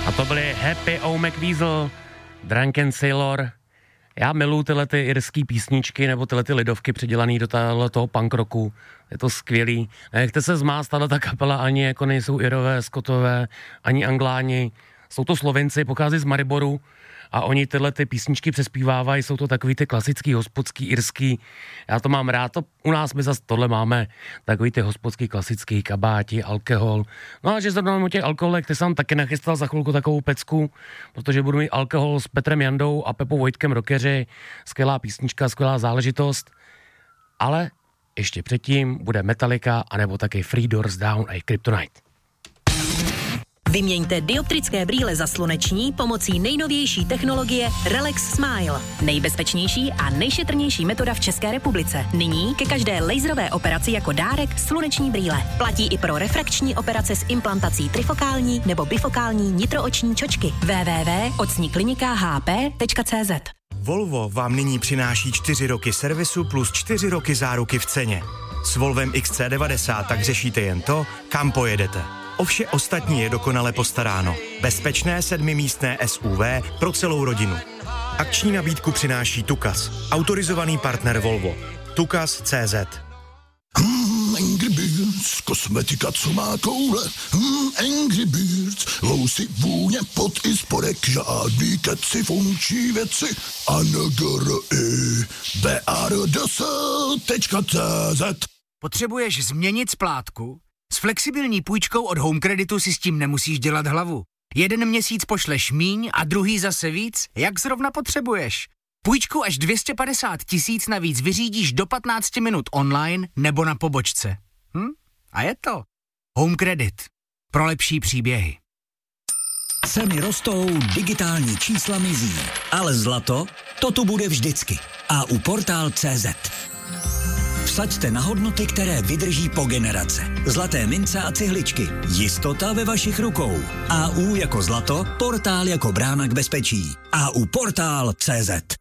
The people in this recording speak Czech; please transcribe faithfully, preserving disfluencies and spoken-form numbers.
A to byly Happy O. McWeasel, Drunken Sailor. Já miluji tyhle ty irský písničky nebo tyhle ty lidovky předělaný do toho punk rocku. Je to skvělý. Nechte se zmást, tato kapela ani jako nejsou Irové, Skotové, ani Angláni. Jsou to Slovenci, pochází z Mariboru a oni tyhle ty písničky přespívávají, jsou to takový ty klasický, hospodský, irský. Já to mám rád, to, u nás my zase tohle máme, takový ty hospodský, klasický, kabáti, alkohol. No a že zrovna o těch alkoholech, ty jsem taky nachystal za chvilku takovou pecku, protože budu mít alkohol s Petrem Jandou a Pepou Vojtkem Rockeři, skvělá písnička, skvělá záležitost, ale ještě předtím bude Metallica, anebo taky Three Doors Down a Kryptonite. Vyměňte dioptrické brýle za sluneční pomocí nejnovější technologie Relax Smile. Nejbezpečnější a nejšetrnější metoda v České republice. Nyní ke každé laserové operaci jako dárek sluneční brýle. Platí i pro refrakční operace s implantací trifokální nebo bifokální nitrooční čočky. w w w tečka ocní klinika h p tečka c z. Volvo vám nyní přináší čtyři roky servisu plus čtyři roky záruky v ceně. S Volvem X C devadesát tak řešíte jen to, kam pojedete. O vše ostatní je dokonale postaráno. Bezpečné sedmimístné S U V pro celou rodinu. Akční nabídku přináší Tukas, autorizovaný partner Volvo. Tukas tečka cé zet. Hmm, Angry Birds, kosmetika, co má koule. Hmm, Angry Birds, lousy, vůně, pot i spodek, žádný keci, funkční věci. A N G R I B A R D S tečka cé zet. Potřebuješ změnit splátku? S flexibilní půjčkou od Home Creditu si s tím nemusíš dělat hlavu. Jeden měsíc pošleš míň a druhý zase víc, jak zrovna potřebuješ. Půjčku až dvě stě padesát tisíc navíc vyřídíš do patnáct minut online nebo na pobočce. Hm? A je to Home Credit. Pro lepší příběhy. Ceny rostou, digitální čísla mizí, ale zlato, to tu bude vždycky. A u portál tečka cé zet. Vsaďte na hodnoty, které vydrží po generace. Zlaté mince a cihličky. Jistota ve vašich rukou. A U jako zlato, portál jako brána k bezpečí. A U portál tečka cé zet.